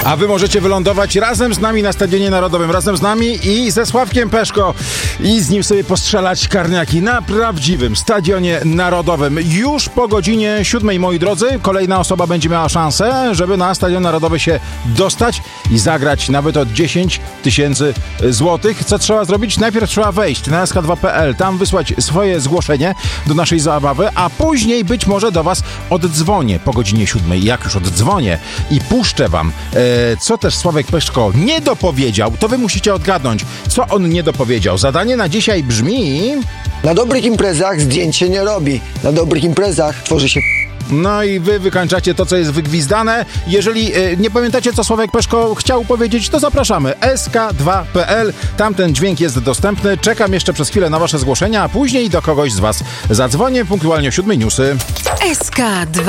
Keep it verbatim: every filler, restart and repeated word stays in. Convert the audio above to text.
A wy możecie wylądować razem z nami na Stadionie Narodowym, razem z nami i ze Sławkiem Peszko i z nim sobie postrzelać karniaki na prawdziwym Stadionie Narodowym. Już po godzinie siódmej, moi drodzy, kolejna osoba będzie miała szansę, żeby na Stadion Narodowy się dostać i zagrać nawet o dziesięć tysięcy złotych. Co trzeba zrobić? Najpierw trzeba wejść na S K dwa kropka P L, tam wysłać swoje zgłoszenie do naszej zabawy, a później być może do was oddzwonię po godzinie siódmej. Jak już oddzwonię i puszczę wam, e, co też Sławek Peszko nie dopowiedział, to wy musicie odgadnąć, co on nie dopowiedział. Zadanie na dzisiaj brzmi... Na dobrych imprezach zdjęć się nie robi. Na dobrych imprezach tworzy się... No i wy wykańczacie to, co jest wygwizdane. Jeżeli y, nie pamiętacie, co Sławek Peszko chciał powiedzieć, to zapraszamy. S K dwa kropka P L, tam ten dźwięk jest dostępny. Czekam jeszcze przez chwilę na wasze zgłoszenia, a później do kogoś z was zadzwonię punktualnie o siódmej newsy. S K dwa